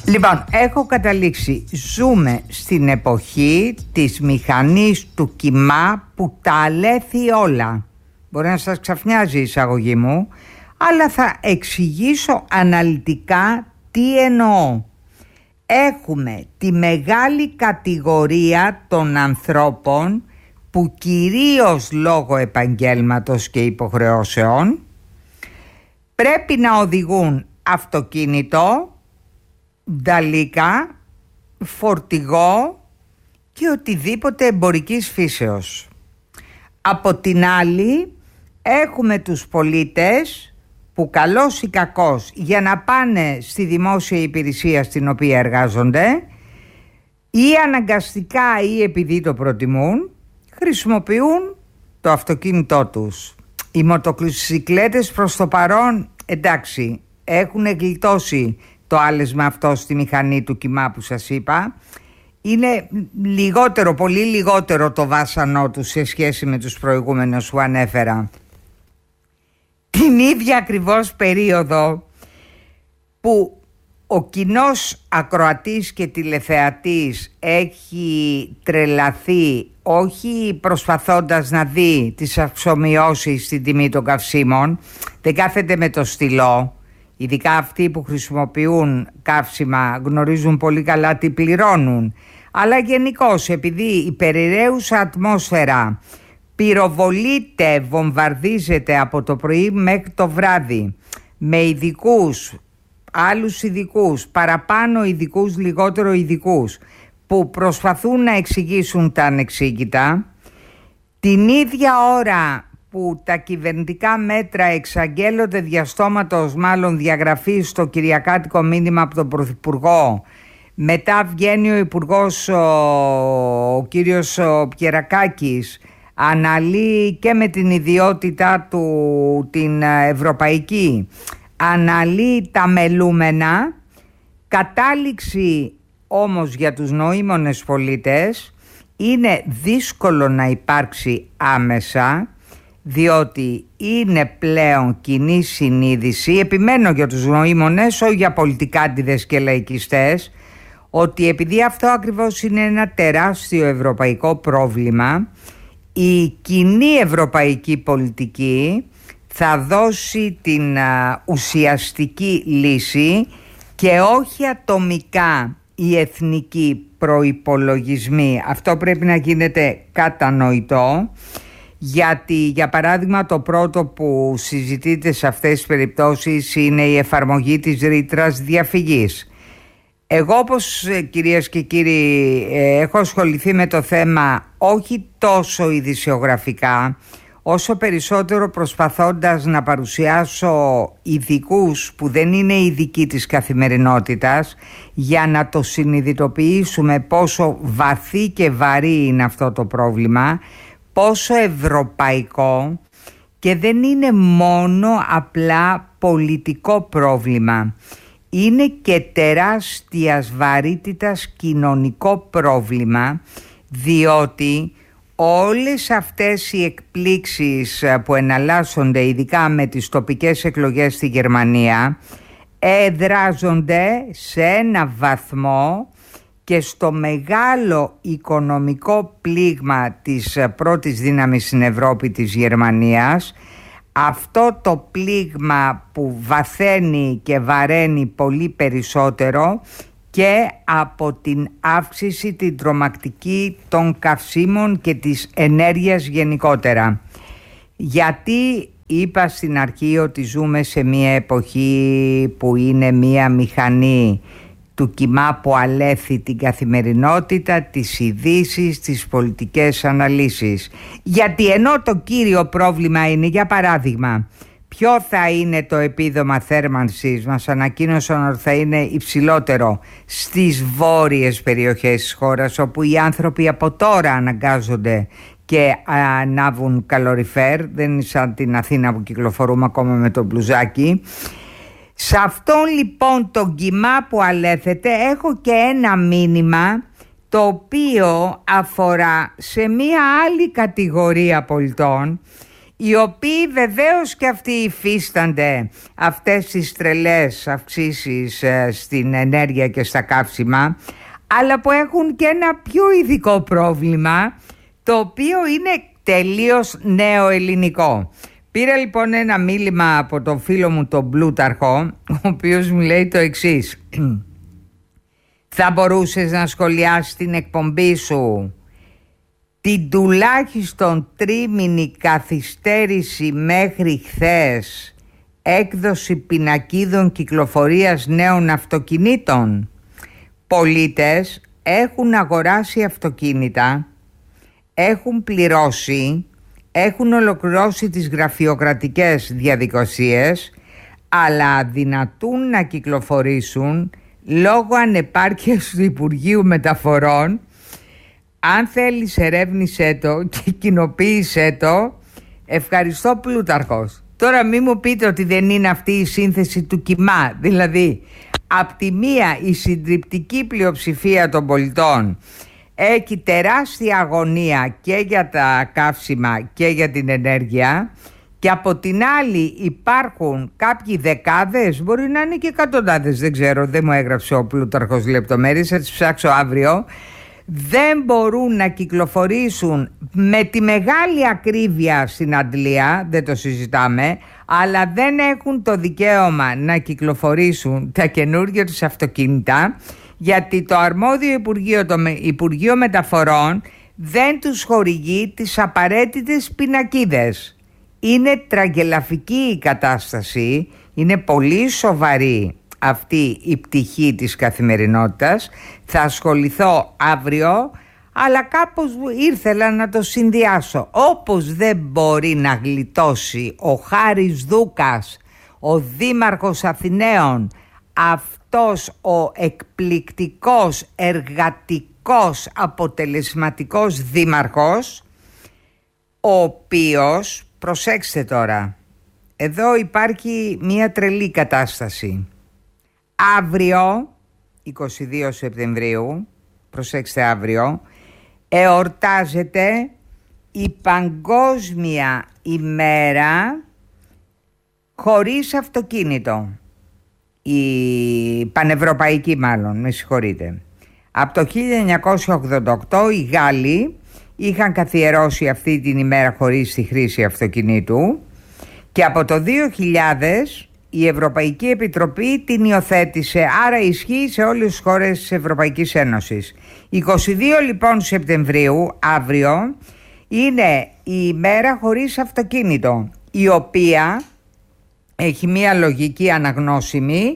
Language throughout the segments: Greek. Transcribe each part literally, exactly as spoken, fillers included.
Λοιπόν, έχω καταλήξει. Ζούμε στην εποχή της μηχανής του κιμά που τα αλέθει όλα. Μπορεί να σας ξαφνιάζει η εισαγωγή μου, αλλά θα εξηγήσω αναλυτικά τι εννοώ. Έχουμε τη μεγάλη κατηγορία των ανθρώπων που κυρίως λόγω επαγγέλματος και υποχρεώσεων πρέπει να οδηγούν αυτοκίνητο, νταλίκα, φορτηγό και οτιδήποτε εμπορικής φύσεως. Από την άλλη έχουμε τους πολίτες που καλός ή κακός για να πάνε στη δημόσια υπηρεσία στην οποία εργάζονται ή αναγκαστικά ή επειδή το προτιμούν χρησιμοποιούν το αυτοκίνητό τους. Οι μοτοσυκλέτες προς το παρόν, εντάξει, έχουν γλιτώσει το άλεσμα αυτό στη μηχανή του κιμά που σας είπα. Είναι λιγότερο, πολύ λιγότερο το βάσανό τους σε σχέση με τους προηγούμενους που ανέφερα. Την ίδια ακριβώς περίοδο που ο κοινός ακροατής και τηλεθεατής έχει τρελαθεί, όχι προσπαθώντας να δει τις αυξομοιώσεις στην τιμή των καυσίμων, δεν κάθεται με το στυλό. Ειδικά αυτοί που χρησιμοποιούν καύσιμα γνωρίζουν πολύ καλά τι πληρώνουν. Αλλά γενικώς, επειδή η περιραίουσα ατμόσφαιρα πυροβολείται, βομβαρδίζεται από το πρωί μέχρι το βράδυ με ειδικούς, άλλους ειδικούς, παραπάνω ειδικούς, λιγότερο ειδικούς, που προσπαθούν να εξηγήσουν τα ανεξήγητα, την ίδια ώρα που τα κυβερνητικά μέτρα εξαγγέλλονται διαστόματος, μάλλον διαγραφή στο κυριακάτικο μήνυμα από τον Πρωθυπουργό, μετά βγαίνει ο Υπουργός ο, ο κύριος ο Πιερακάκης, αναλύει και με την ιδιότητά του την ευρωπαϊκή, αναλύει τα μελούμενα. Κατάληξη όμως για τους νοήμονες πολίτες είναι δύσκολο να υπάρξει άμεσα, διότι είναι πλέον κοινή συνείδηση, επιμένω για τους νοήμονες, όχι για πολιτικάντιδες και λαϊκιστές, ότι επειδή αυτό ακριβώς είναι ένα τεράστιο ευρωπαϊκό πρόβλημα, η κοινή ευρωπαϊκή πολιτική θα δώσει την α, ουσιαστική λύση και όχι ατομικά οι εθνικοί προϋπολογισμοί. Αυτό πρέπει να γίνεται κατανοητό, γιατί για παράδειγμα το πρώτο που συζητείται σε αυτές τις περιπτώσεις είναι η εφαρμογή της ρήτρας διαφυγής. Εγώ, όπως κυρίες και κύριοι, έχω ασχοληθεί με το θέμα όχι τόσο ειδησιογραφικά, όσο περισσότερο προσπαθώντας να παρουσιάσω ειδικούς που δεν είναι ειδικοί της καθημερινότητας, για να το συνειδητοποιήσουμε πόσο βαθύ και βαρύ είναι αυτό το πρόβλημα, πόσο ευρωπαϊκό, και δεν είναι μόνο απλά πολιτικό πρόβλημα. Είναι και τεράστιας βαρύτητας κοινωνικό πρόβλημα, διότι όλες αυτές οι εκπλήξεις που εναλλάσσονται, ειδικά με τις τοπικές εκλογές στη Γερμανία, εδράζονται σε ένα βαθμό και στο μεγάλο οικονομικό πλήγμα της πρώτης δύναμης στην Ευρώπη, της Γερμανίας. Αυτό το πλήγμα που βαθαίνει και βαραίνει πολύ περισσότερο και από την αύξηση την τρομακτική των καυσίμων και της ενέργειας γενικότερα. Γιατί είπα στην αρχή ότι ζούμε σε μια εποχή που είναι μια μηχανή του κιμά που αλέθει την καθημερινότητα, τις ειδήσεις, τις πολιτικές αναλύσεις. Γιατί ενώ το κύριο πρόβλημα είναι, για παράδειγμα, ποιο θα είναι το επίδομα θέρμανσης, μας ανακοίνωσαν ότι θα είναι υψηλότερο στις βόρειες περιοχές της χώρας, όπου οι άνθρωποι από τώρα αναγκάζονται και ανάβουν καλοριφέρ, δεν είναι σαν την Αθήνα που κυκλοφορούμε ακόμα με το μπλουζάκι. Σε αυτόν λοιπόν τον κιμά που αλέθεται έχω και ένα μήνυμα, το οποίο αφορά σε μία άλλη κατηγορία πολιτών, οι οποίοι βεβαίως και αυτοί υφίστανται αυτές τις τρελές αυξήσεις ε, στην ενέργεια και στα καύσιμα, αλλά που έχουν και ένα πιο ειδικό πρόβλημα, το οποίο είναι τελείως νέο ελληνικό. Πήρα λοιπόν ένα μήνυμα από τον φίλο μου τον Πλούταρχο, ο οποίος μου λέει το εξής: θα μπορούσες να σχολιάσεις την εκπομπή σου την τουλάχιστον τρίμηνη καθυστέρηση μέχρι χθες έκδοση πινακίδων κυκλοφορίας νέων αυτοκινήτων? Πολίτες έχουν αγοράσει αυτοκίνητα, έχουν πληρώσει, έχουν ολοκληρώσει τις γραφειοκρατικές διαδικασίες, αλλά αδυνατούν να κυκλοφορήσουν λόγω ανεπάρκειας του Υπουργείου Μεταφορών. Αν θέλεις ερεύνησέ το και κοινοποίησέ το. Ευχαριστώ, Πλούταρχος. Τώρα μη μου πείτε ότι δεν είναι αυτή η σύνθεση του κοιμά. Δηλαδή, απ' τη μία η συντριπτική πλειοψηφία των πολιτών έχει τεράστια αγωνία και για τα καύσιμα και για την ενέργεια, και από την άλλη υπάρχουν κάποιοι δεκάδες, μπορεί να είναι και εκατοντάδες, δεν ξέρω, δεν μου έγραψε ο Πλούταρχος λεπτομέρειες, θα τις ψάξω αύριο, δεν μπορούν να κυκλοφορήσουν με τη μεγάλη ακρίβεια στην αντλία, δεν το συζητάμε, αλλά δεν έχουν το δικαίωμα να κυκλοφορήσουν τα καινούργια τους αυτοκίνητα, γιατί το αρμόδιο Υπουργείο, το Υπουργείο Μεταφορών, δεν τους χορηγεί τις απαραίτητες πινακίδες. Είναι τραγελαφική η κατάσταση, είναι πολύ σοβαρή αυτή η πτυχή της καθημερινότητας. Θα ασχοληθώ αύριο, αλλά κάπως ήρθελα να το συνδυάσω. Όπως δεν μπορεί να γλιτώσει ο Χάρης Δούκας, ο Δήμαρχος Αθηναίων, αυτός ο εκπληκτικός, εργατικός, αποτελεσματικός δήμαρχος, ο οποίος, προσέξτε τώρα, εδώ υπάρχει μια τρελή κατάσταση. Αύριο, είκοσι δύο Σεπτεμβρίου, προσέξτε αύριο, εορτάζεται η Παγκόσμια ημέρα χωρίς αυτοκίνητο. Η πανευρωπαϊκή μάλλον, με συγχωρείτε. Από το χίλια εννιακόσια ογδόντα οκτώ οι Γάλλοι είχαν καθιερώσει αυτή την ημέρα χωρίς τη χρήση αυτοκινήτου, και από το δύο χιλιάδες η Ευρωπαϊκή Επιτροπή την υιοθέτησε, άρα ισχύει σε όλες τις χώρες της Ευρωπαϊκής Ένωσης. είκοσι δύο λοιπόν Σεπτεμβρίου, αύριο, είναι η ημέρα χωρίς αυτοκίνητο, η οποία έχει μία λογική αναγνώσιμη,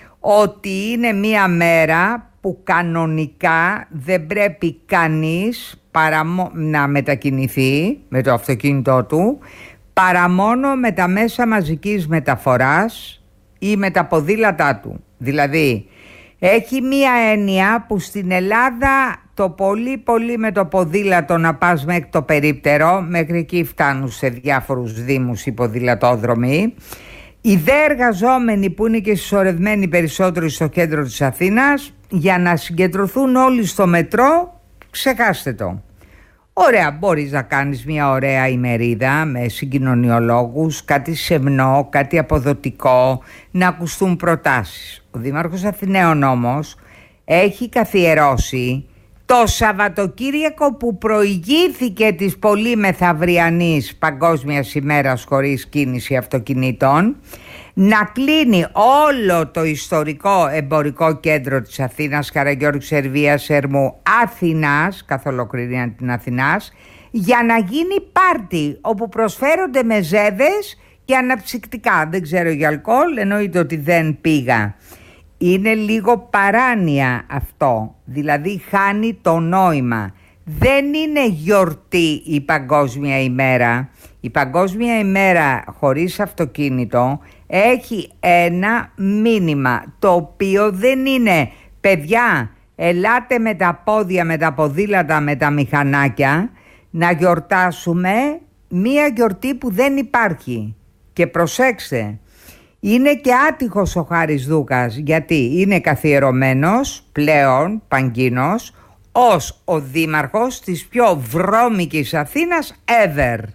ότι είναι μία μέρα που κανονικά δεν πρέπει κανείς παρά να μετακινηθεί με το αυτοκίνητό του, παρά μόνο με τα μέσα μαζικής μεταφοράς ή με τα ποδήλατά του. Δηλαδή έχει μία έννοια που στην Ελλάδα το πολύ πολύ με το ποδήλατο να πας μέχρι το περίπτερο, μέχρι εκεί φτάνουν σε διάφορους δήμους οι ποδηλατόδρομοι. Οι δε εργαζόμενοι που είναι και συσσωρευμένοι περισσότερο στο κέντρο της Αθήνας, για να συγκεντρωθούν όλοι στο μετρό, ξεχάστε το. Ωραία, μπορείς να κάνεις μια ωραία ημερίδα με συγκοινωνιολόγους, κάτι σεμνό, κάτι αποδοτικό, να ακουστούν προτάσεις. Ο Δήμαρχος Αθηναίων όμως έχει καθιερώσει το Σαββατοκύριακο που προηγήθηκε της πολύ μεθαυριανής Παγκόσμιας ημέρας χωρίς κίνηση αυτοκινήτων, να κλείνει όλο το ιστορικό εμπορικό κέντρο της Αθήνας, Καραγιώργου Σερβίας, Ερμού, Αθηνάς, καθ' ολοκληρία την Αθηνάς, για να γίνει πάρτι όπου προσφέρονται μεζέδες και αναψυκτικά. Δεν ξέρω για αλκοόλ, εννοείται ότι δεν πήγα. Είναι λίγο παράνοια αυτό, δηλαδή χάνει το νόημα. Δεν είναι γιορτή η Παγκόσμια ημέρα. Η Παγκόσμια ημέρα χωρίς αυτοκίνητο έχει ένα μήνυμα, το οποίο δεν είναι παιδιά ελάτε με τα πόδια, με τα ποδήλατα, με τα μηχανάκια να γιορτάσουμε μία γιορτή που δεν υπάρχει. Και προσέξτε, είναι και άτυχος ο Χάρης Δούκας, γιατί είναι καθιερωμένος πλέον παγκίνος ως ο δήμαρχος της πιο βρώμικης Αθήνας ever.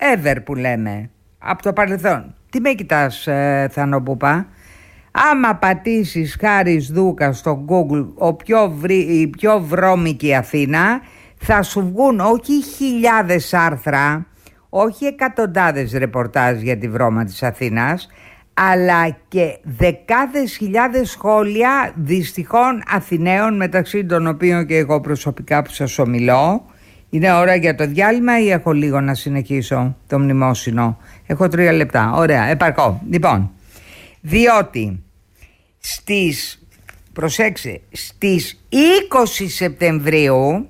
ever που λέμε, από το παρελθόν. Τι με κοιτάς, ε, Θανοπούπα? Άμα πατήσεις Χάρης Δούκα στο Google, ο πιο βρύ, η πιο βρώμικη Αθήνα, θα σου βγουν όχι χιλιάδες άρθρα, όχι εκατοντάδες ρεπορτάζ για τη βρώμα της Αθήνας, αλλά και δεκάδες χιλιάδες σχόλια δυστυχών Αθηναίων, μεταξύ των οποίων και εγώ προσωπικά που σας ομιλώ. Είναι ώρα για το διάλειμμα ή έχω λίγο να συνεχίσω το μνημόσυνο? Έχω τρία λεπτά. Ωραία, επαρκώ. Λοιπόν, διότι στις, προσέξτε, στις είκοσι Σεπτεμβρίου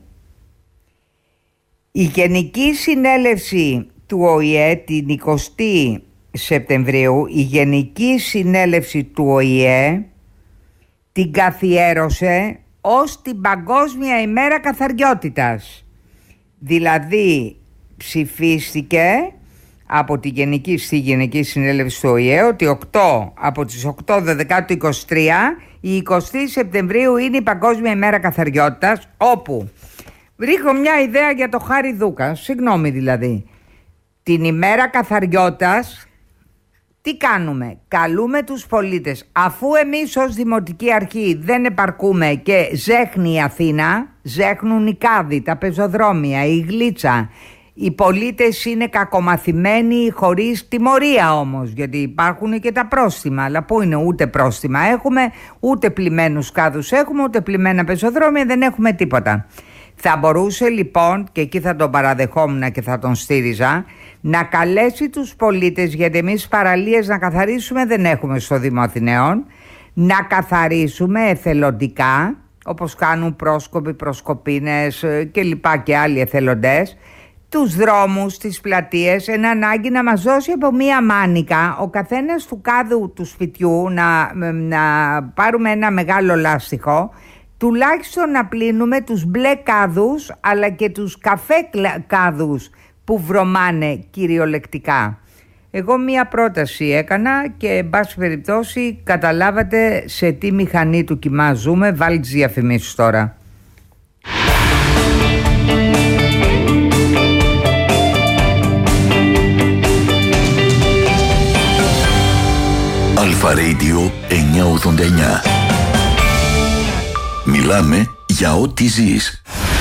η Γενική Συνέλευση του Ο Η Ε, την εικοστή Σεπτεμβρίου, η Γενική Συνέλευση του Ο Η Ε την καθιέρωσε ως την Παγκόσμια ημέρα καθαριότητας. Δηλαδή ψηφίστηκε από τη Γενική, στη Γενική Συνέλευση του Ο Η Ε ότι οκτώ, από τις οκτώ δώδεκα του είκοσι τρία η εικοστή Σεπτεμβρίου είναι η Παγκόσμια ημέρα καθαριότητας, όπου ρίχνω μια ιδέα για το Χάρη Δούκα, συγγνώμη δηλαδή. Την ημέρα καθαριότητας τι κάνουμε? Καλούμε τους πολίτες, αφού εμείς ως Δημοτική Αρχή δεν επαρκούμε και ζέχνει η Αθήνα, ζέχνουν οι κάδοι, τα πεζοδρόμια, η γλίτσα. Οι πολίτες είναι κακομαθημένοι, χωρίς τιμωρία όμως, γιατί υπάρχουν και τα πρόστιμα. Αλλά πού είναι? Ούτε πρόστιμα έχουμε, ούτε πλημμένους κάδους έχουμε, ούτε πλημμένα πεζοδρόμια, δεν έχουμε τίποτα. Θα μπορούσε λοιπόν, και εκεί θα τον παραδεχόμουν και θα τον στήριζα, να καλέσει τους πολίτες, γιατί εμείς παραλίες να καθαρίσουμε δεν έχουμε στο Δήμο Αθηναίων, να καθαρίσουμε εθελοντικά, όπως κάνουν πρόσκοποι, προσκοπίνες και λοιπά και άλλοι εθελοντές, τους δρόμους, τις πλατείες, εν ανάγκη να μας δώσει από μία μάνικα ο καθένας του κάδου του σπιτιού, να, να πάρουμε ένα μεγάλο λάστιχο, τουλάχιστον να πλύνουμε τους μπλε κάδους αλλά και τους καφέ κάδους που βρωμάνε κυριολεκτικά. Εγώ μία πρόταση έκανα και εν πάση περιπτώσει καταλάβατε σε τι μηχανή του κοιμά ζούμε. Βάλει τις διαφημίσεις τώρα. Αλφα Radio εννιακόσια ογδόντα εννιά. Μιλάμε για ό,τι ζεις.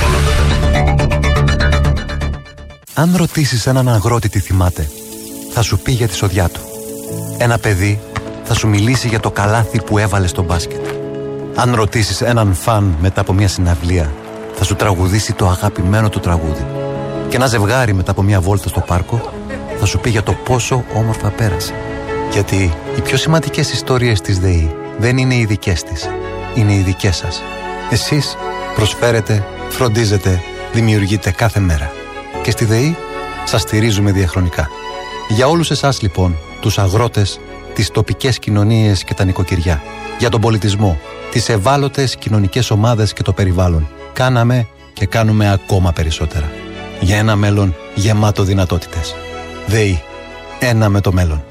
Αν ρωτήσεις έναν αγρότη τι θυμάται, θα σου πει για τη σοδιά του. Ένα παιδί θα σου μιλήσει για το καλάθι που έβαλε στο μπάσκετ. Αν ρωτήσεις έναν φαν μετά από μια συναυλία, θα σου τραγουδήσει το αγαπημένο του τραγούδι. Και ένα ζευγάρι μετά από μια βόλτα στο πάρκο θα σου πει για το πόσο όμορφα πέρασε. Γιατί οι πιο σημαντικές ιστορίες της ΔΕΗ δεν είναι οι δικές της, είναι οι δικές σας. Εσείς προσφέρετε, φροντίζετε, δημιουργείτε κάθε μέρα. Και στη ΔΕΗ σας στηρίζουμε διαχρονικά. Για όλους εσάς λοιπόν, τους αγρότες, τις τοπικές κοινωνίες και τα νοικοκυριά, για τον πολιτισμό, τις ευάλωτες κοινωνικές ομάδες και το περιβάλλον, κάναμε και κάνουμε ακόμα περισσότερα. Για ένα μέλλον γεμάτο δυνατότητες. ΔΕΗ. Ένα με το μέλλον.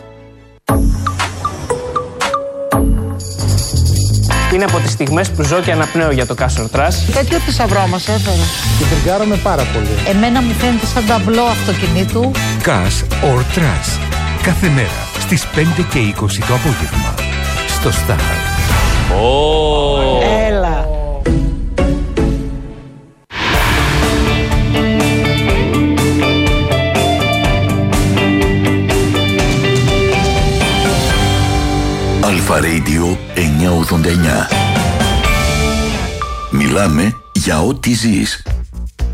Είναι από τις στιγμές που ζω και αναπνέω για το Castor Trust. Τέτοιο θησαυρό μας έφερε. Και τριγκάρομαι πάρα πολύ. Εμένα μου φαίνεται σαν ταμπλό αυτοκινήτου. Castor Trust. Κάθε μέρα στις πέντε και είκοσι το απόγευμα. Στο Star. Oh. Έλα. Αλφα Radio εννιακόσια ογδόντα εννιά. Μιλάμε για ό,τι ζεις.